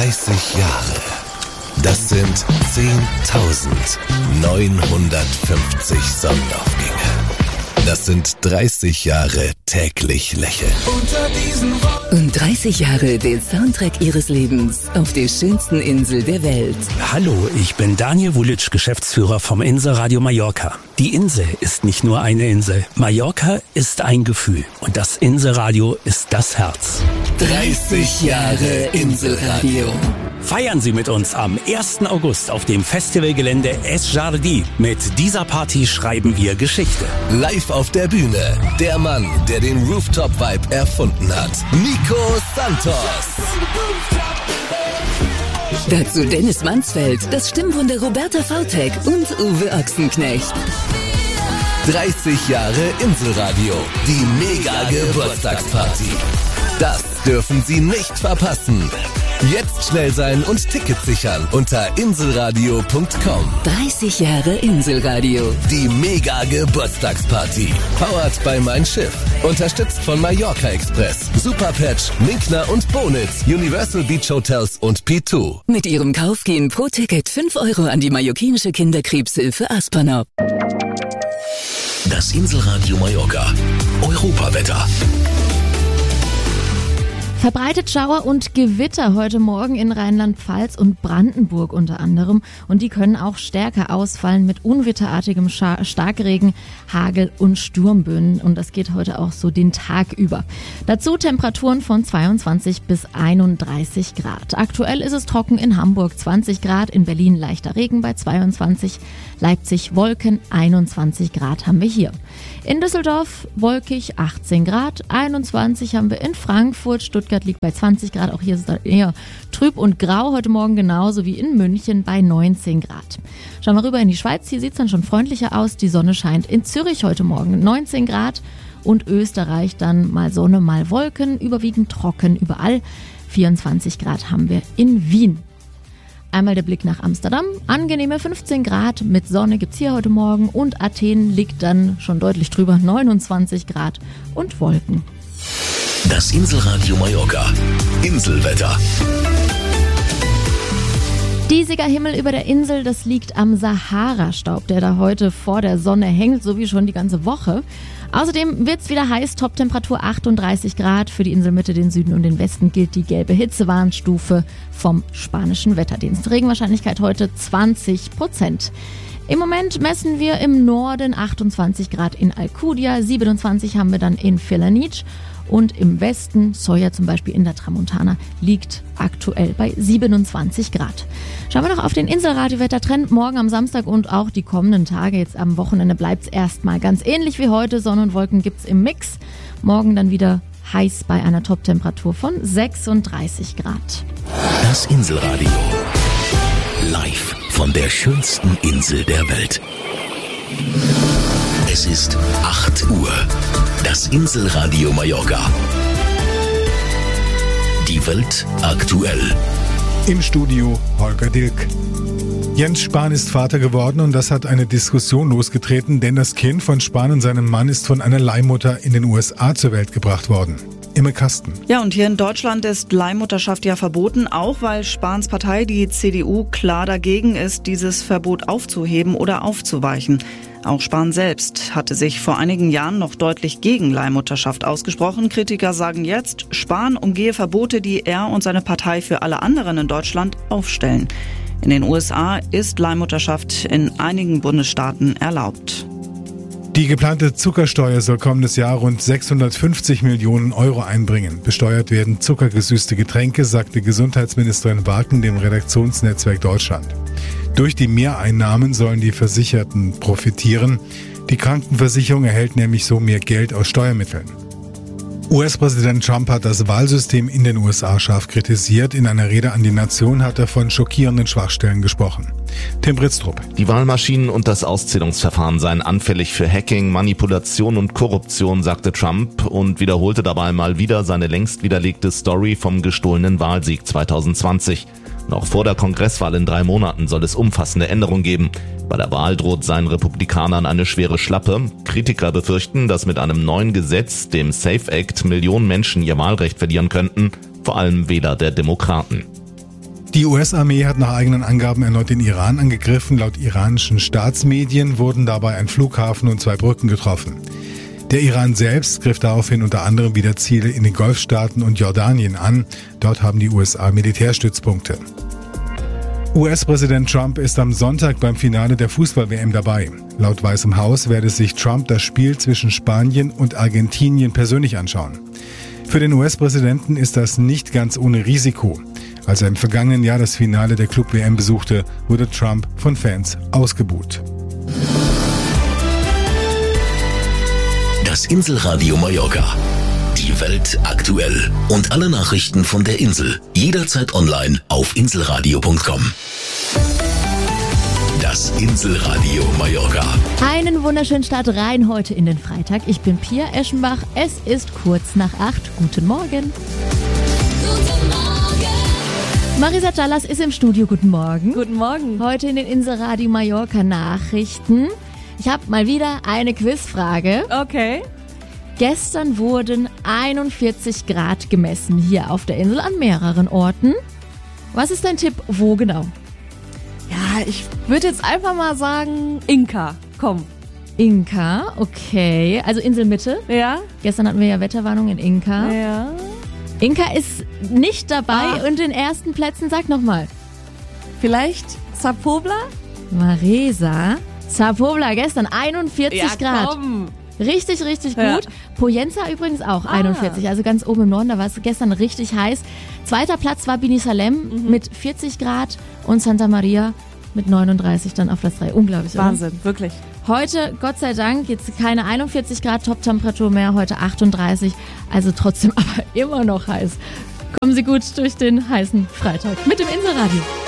30 Jahre. Das sind 10.950 Sonnenaufgänge. Das sind 30 Jahre täglich lächeln. Und 30 Jahre den Soundtrack ihres Lebens auf der schönsten Insel der Welt. Hallo, ich bin Daniel Wulitsch, Geschäftsführer vom Inselradio Mallorca. Die Insel ist nicht nur eine Insel. Mallorca ist ein Gefühl und das Inselradio ist das Herz. 30 Jahre Inselradio. Feiern Sie mit uns am 1. August auf dem Festivalgelände Es Jardí. Mit dieser Party schreiben wir Geschichte. Live auf der Bühne, der Mann, der den Rooftop-Vibe erfunden hat. Nico Santos. Dazu Dennis Mansfeld, das Stimmwunder Roberta Vautek und Uwe Ochsenknecht. 30 Jahre Inselradio. Die Mega-Geburtstagsparty. Das dürfen Sie nicht verpassen. Jetzt schnell sein und Tickets sichern unter inselradio.com. 30 Jahre Inselradio. Die Mega-Geburtstagsparty. Powered by Mein Schiff. Unterstützt von Mallorca Express, Superpatch, Minkner und Bonitz, Universal Beach Hotels und P2. Mit ihrem Kauf gehen pro Ticket 5 € an die mallorquinische Kinderkrebshilfe Aspanop. Das Inselradio Mallorca. Europawetter. Verbreitet Schauer und Gewitter heute Morgen in Rheinland-Pfalz und Brandenburg unter anderem. Und die können auch stärker ausfallen mit unwetterartigem Starkregen, Hagel und Sturmböen. Und das geht heute auch so den Tag über. Dazu Temperaturen von 22 bis 31 Grad. Aktuell ist es trocken in Hamburg 20 Grad, in Berlin leichter Regen bei 22, Leipzig Wolken 21 Grad haben wir hier. In Düsseldorf wolkig 18 Grad, 21 haben wir in Frankfurt, Stuttgart liegt bei 20 Grad, auch hier ist es eher trüb und grau, heute Morgen genauso wie in München bei 19 Grad. Schauen wir rüber in die Schweiz, hier sieht es dann schon freundlicher aus, die Sonne scheint in Zürich heute Morgen 19 Grad und Österreich dann mal Sonne, mal Wolken, überwiegend trocken überall, 24 Grad haben wir in Wien. Einmal der Blick nach Amsterdam, angenehme 15 Grad, mit Sonne gibt's hier heute Morgen und Athen liegt dann schon deutlich drüber, 29 Grad und Wolken. Das Inselradio Mallorca. Inselwetter. Diesiger Himmel über der Insel, das liegt am Sahara-Staub, der da heute vor der Sonne hängt, so wie schon die ganze Woche. Außerdem wird's wieder heiß, Toptemperatur 38 Grad. Für die Inselmitte, den Süden und den Westen gilt die gelbe Hitzewarnstufe vom spanischen Wetterdienst. Regenwahrscheinlichkeit heute 20%. Im Moment messen wir im Norden 28 Grad in Alcudia, 27 haben wir dann in Felanitsch und im Westen, Soja zum Beispiel in der Tramontana, liegt aktuell bei 27 Grad. Schauen wir noch auf den Inselradio-Wettertrend. Morgen am Samstag und auch die kommenden Tage. Jetzt am Wochenende bleibt es erstmal ganz ähnlich wie heute. Sonne und Wolken gibt's im Mix. Morgen dann wieder heiß bei einer Toptemperatur von 36 Grad. Das Inselradio. Live von der schönsten Insel der Welt. Es ist 8 Uhr. Das Inselradio Mallorca. Die Welt aktuell. Im Studio Holger Dilk. Jens Spahn ist Vater geworden und das hat eine Diskussion losgetreten, denn das Kind von Spahn und seinem Mann ist von einer Leihmutter in den USA zur Welt gebracht worden. Imme Kasten. Ja, und hier in Deutschland ist Leihmutterschaft ja verboten, auch weil Spahns Partei, die CDU, klar dagegen ist, dieses Verbot aufzuheben oder aufzuweichen. Auch Spahn selbst hatte sich vor einigen Jahren noch deutlich gegen Leihmutterschaft ausgesprochen. Kritiker sagen jetzt, Spahn umgehe Verbote, die er und seine Partei für alle anderen in Deutschland aufstellen. In den USA ist Leihmutterschaft in einigen Bundesstaaten erlaubt. Die geplante Zuckersteuer soll kommendes Jahr rund 650 Millionen Euro einbringen. Besteuert werden zuckergesüßte Getränke, sagte Gesundheitsministerin Waken dem Redaktionsnetzwerk Deutschland. Durch die Mehreinnahmen sollen die Versicherten profitieren. Die Krankenversicherung erhält nämlich so mehr Geld aus Steuermitteln. US-Präsident Trump hat das Wahlsystem in den USA scharf kritisiert. In einer Rede an die Nation hat er von schockierenden Schwachstellen gesprochen. Tim Britztrup. Die Wahlmaschinen und das Auszählungsverfahren seien anfällig für Hacking, Manipulation und Korruption, sagte Trump und wiederholte dabei mal wieder seine längst widerlegte Story vom gestohlenen Wahlsieg 2020. Noch vor der Kongresswahl in 3 Monaten soll es umfassende Änderungen geben. Bei der Wahl droht seinen Republikanern eine schwere Schlappe. Kritiker befürchten, dass mit einem neuen Gesetz, dem SAFE Act, Millionen Menschen ihr Wahlrecht verlieren könnten, vor allem Wähler der Demokraten. Die US-Armee hat nach eigenen Angaben erneut den Iran angegriffen. Laut iranischen Staatsmedien wurden dabei ein Flughafen und 2 Brücken getroffen. Der Iran selbst griff daraufhin unter anderem wieder Ziele in den Golfstaaten und Jordanien an. Dort haben die USA Militärstützpunkte. US-Präsident Trump ist am Sonntag beim Finale der Fußball-WM dabei. Laut Weißem Haus werde sich Trump das Spiel zwischen Spanien und Argentinien persönlich anschauen. Für den US-Präsidenten ist das nicht ganz ohne Risiko. Als er im vergangenen Jahr das Finale der Club-WM besuchte, wurde Trump von Fans ausgebuht. Das Inselradio Mallorca. Die Welt aktuell. Und alle Nachrichten von der Insel. Jederzeit online auf inselradio.com. Das Inselradio Mallorca. Einen wunderschönen Start rein heute in den Freitag. Ich bin Pia Eschenbach. Es ist kurz nach 8. Guten Morgen. Guten Morgen. Marisa Callas ist im Studio. Guten Morgen. Guten Morgen. Heute in den Inselradio Mallorca Nachrichten. Ich habe mal wieder eine Quizfrage. Okay. Gestern wurden 41 Grad gemessen hier auf der Insel an mehreren Orten. Was ist dein Tipp? Wo genau? Ja, ich würde jetzt einfach mal sagen Inka. Komm. Inka, okay. Also Inselmitte. Ja? Gestern hatten wir ja Wetterwarnung in Inka. Ja. Inka ist nicht dabei und den ersten Plätzen, sag nochmal. Vielleicht Sapobla? Marisa. Sapobla gestern 41 Grad. Komm. Richtig, richtig Ja. gut. Poyenza übrigens auch 41, also ganz oben im Norden, da war es gestern richtig heiß. Zweiter Platz war Bini Salem mit 40 Grad und Santa Maria mit 39 dann auf Platz 3. Unglaublich, oder? Wahnsinn, wirklich. Heute, Gott sei Dank, jetzt keine 41 Grad Top-Temperatur mehr, heute 38, also trotzdem aber immer noch heiß. Kommen Sie gut durch den heißen Freitag mit dem Inselradio.